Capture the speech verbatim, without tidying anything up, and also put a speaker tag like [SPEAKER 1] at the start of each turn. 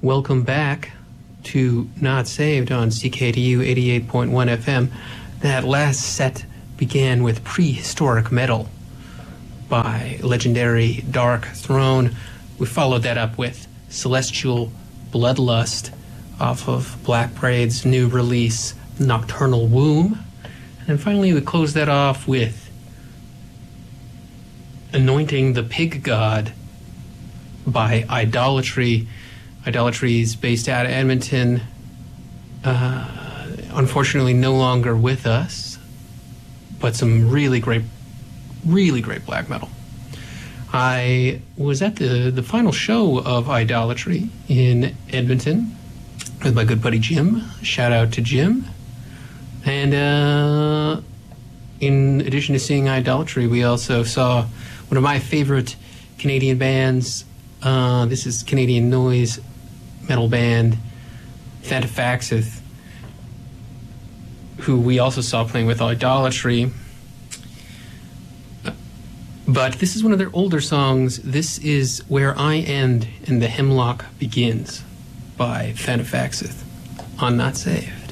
[SPEAKER 1] Welcome back to Not Saved on C K T U eighty-eight point one F M. That last set began with Prehistoric Metal by legendary Dark Throne. We followed that up with Celestial Bloodlust off of Black Parade's new release, Nocturnal Womb. And then finally we closed that off with Anointing the Pig God by Idolatry. Idolatry is based out of Edmonton. Uh, unfortunately, no longer with us, but some really great, really great black metal. I was at the, the final show of Idolatry in Edmonton with my good buddy Jim. Shout out to Jim. And uh, in addition to seeing Idolatry, we also saw one of my favorite Canadian bands. Uh, this is Canadian noise metal band Fantafaxith, who we also saw playing with Idolatry. But this is one of their older songs. This is Where I End and the Hemlock Begins by Fantafaxith on Not Saved.